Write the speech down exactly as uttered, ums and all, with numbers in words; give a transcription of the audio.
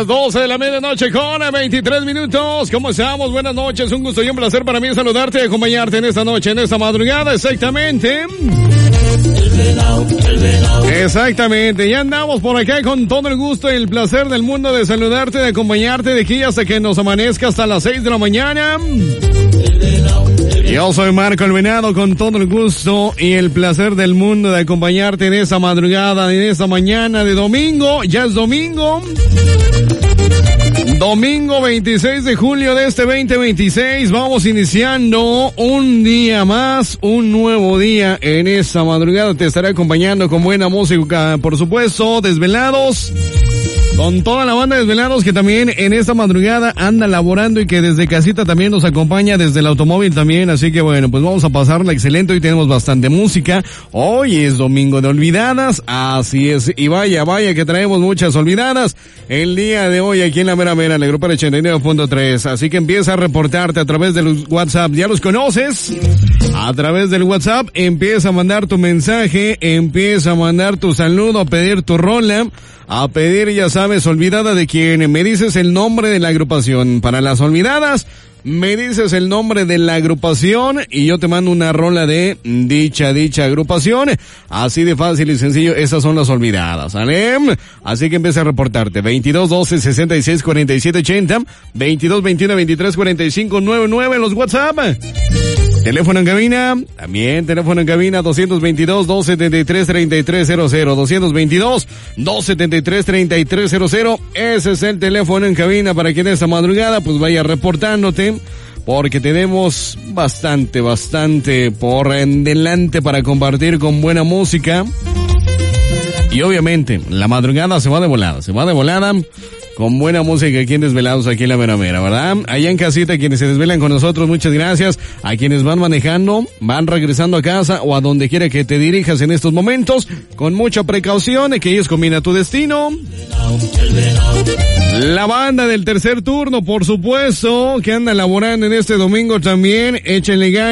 las doce de la medianoche con veintitrés minutos. ¿Cómo estamos? Buenas noches, un gusto y un placer para mí saludarte y acompañarte en esta noche, en esta madrugada, exactamente. Exactamente, ya andamos por acá con todo el gusto y el placer del mundo de saludarte, de acompañarte de aquí hasta que nos amanezca hasta las seis de la mañana. Yo soy Marco el Venado, con todo el gusto y el placer del mundo de acompañarte en esa madrugada, en esa mañana de domingo. Ya es domingo. Domingo veintiséis de julio de este veinte veintiséis. Vamos iniciando un día más, un nuevo día. En esta madrugada te estaré acompañando con buena música, por supuesto, Desvelados. Con toda la banda de Desvelados que también en esta madrugada anda laborando y que desde casita también nos acompaña, desde el automóvil también. Así que bueno, pues vamos a pasarla excelente. Hoy tenemos bastante música. Hoy es domingo de olvidadas. Así es. Y vaya, vaya que traemos muchas olvidadas el día de hoy aquí en la mera mera, en el grupo ochenta y nueve punto tres. Así que empieza a reportarte a través del WhatsApp. ¿Ya los conoces? A través del WhatsApp empieza a mandar tu mensaje, empieza a mandar tu saludo, a pedir tu rola. A pedir, ya sabes, olvidada de quién. Me dices el nombre de la agrupación. Para las olvidadas, me dices el nombre de la agrupación y yo te mando una rola de dicha, dicha agrupación. Así de fácil y sencillo, esas son las olvidadas, ¿sale? Así que empieza a reportarte. veintidós doce sesenta y seis cuarenta y siete ochenta, veintidós veintiuno veintitrés cuarenta y cinco noventa y nueve los WhatsApp. Teléfono en cabina, también teléfono en cabina doscientos veintidós, doscientos setenta y tres, treinta y tres cero cero, doscientos veintidós, doscientos setenta y tres, treinta y tres cero cero. Ese es el teléfono en cabina para que en esta madrugada pues vaya reportándote, porque tenemos bastante, bastante por en delante para compartir con buena música. Y obviamente, la madrugada se va de volada, se va de volada con buena música aquí en Desvelados, aquí en la mera mera, ¿verdad? Allá en casita, quienes se desvelan con nosotros, muchas gracias. A quienes van manejando, van regresando a casa o a donde quiera que te dirijas en estos momentos, con mucha precaución, que ellos combina tu destino. La banda del tercer turno, por supuesto, que anda laborando en este domingo también, échenle ganas.